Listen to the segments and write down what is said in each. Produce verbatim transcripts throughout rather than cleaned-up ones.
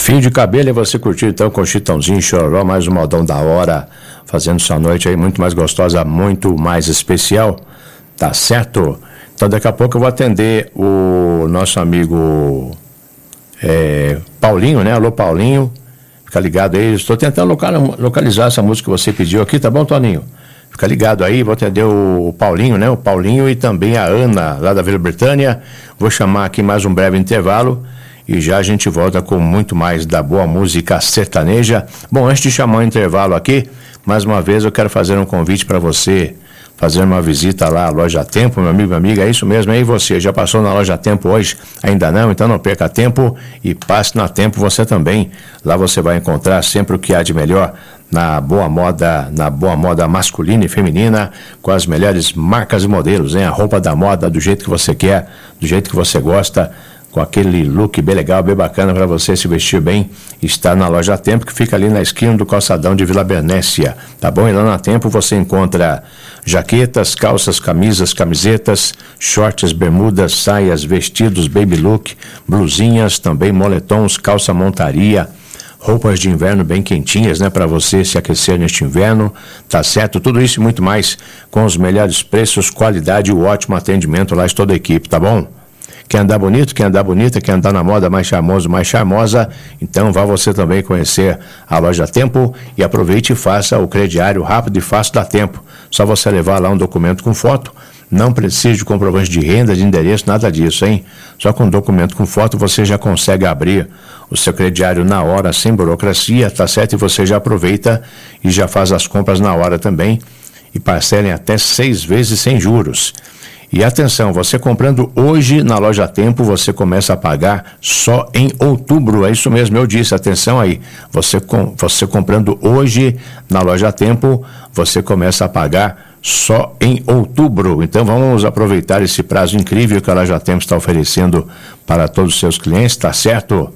Fio de cabelo, e você curtiu então com Chitãozinho e Chororó, mais um modão da hora, fazendo sua noite aí muito mais gostosa, muito mais especial, tá certo? Então daqui a pouco eu vou atender o nosso amigo é, Paulinho, né? Alô Paulinho, fica ligado aí, estou tentando localizar essa música que você pediu aqui, tá bom, Toninho? Fica ligado aí, vou atender o Paulinho, né? O Paulinho e também a Ana, lá da Vila Britânia. Vou chamar aqui mais um breve intervalo e já a gente volta com muito mais da boa música sertaneja. Bom, antes de chamar o intervalo aqui, mais uma vez eu quero fazer um convite para você fazer uma visita lá à Loja Tempo, meu amigo e amiga, é isso mesmo, aí você já passou na Loja Tempo hoje? Ainda não? Então não perca tempo e passe na Tempo você também. Lá você vai encontrar sempre o que há de melhor na boa moda, na boa moda masculina e feminina, com as melhores marcas e modelos, hein? A roupa da moda do jeito que você quer, do jeito que você gosta, com aquele look bem legal, bem bacana para você se vestir bem, está na Loja Tempo, que fica ali na esquina do calçadão de Vila Bernécia, tá bom? E lá na Tempo você encontra jaquetas, calças, camisas, camisetas, shorts, bermudas, saias, vestidos, baby look, blusinhas, também moletons, calça montaria, roupas de inverno bem quentinhas, né, para você se aquecer neste inverno, tá certo? Tudo isso e muito mais com os melhores preços, qualidade e o ótimo atendimento lá de toda a equipe, tá bom? Quer andar bonito, quer andar bonita, quer andar na moda mais charmoso, mais charmosa, então vá você também conhecer a Loja Tempo e aproveite e faça o crediário rápido e fácil da Tempo. Só você levar lá um documento com foto, não precisa de comprovante de renda, de endereço, nada disso, hein? Só com um documento com foto você já consegue abrir o seu crediário na hora, sem burocracia, tá certo? E você já aproveita e já faz as compras na hora também e parcelem até seis vezes sem juros. E atenção, você comprando hoje na Loja Tempo, você começa a pagar só em outubro, é isso mesmo, eu disse, atenção aí, você, com, você comprando hoje na Loja Tempo, você começa a pagar só em outubro. Então vamos aproveitar esse prazo incrível que a Loja Tempo está oferecendo para todos os seus clientes, tá certo?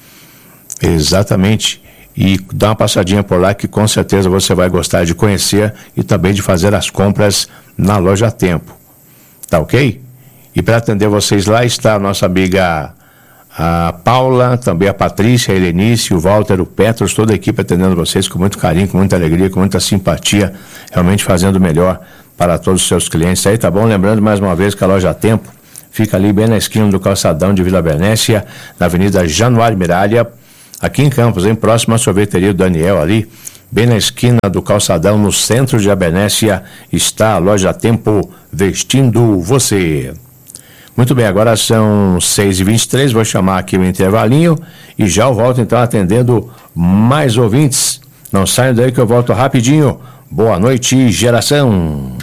Exatamente. E dá uma passadinha por lá que com certeza você vai gostar de conhecer e também de fazer as compras na Loja Tempo. Tá ok? E para atender vocês lá está a nossa amiga a Paula, também a Patrícia, a Helenice, o Walter, o Petros, toda a equipe atendendo vocês com muito carinho, com muita alegria, com muita simpatia, realmente fazendo o melhor para todos os seus clientes. Aí, tá bom? Lembrando mais uma vez que a Loja Tempo fica ali bem na esquina do calçadão de Vila Bernécia, na Avenida Januário Miralha, aqui em Campos, em próximo à sorveteria do Daniel ali, bem na esquina do calçadão, no centro de Bernécia, está a Loja Tempo vestindo você. Muito bem, agora são seis e vinte e três, vou chamar aqui o intervalinho e já eu volto então atendendo mais ouvintes. Não saiam daí que eu volto rapidinho. Boa noite, geração.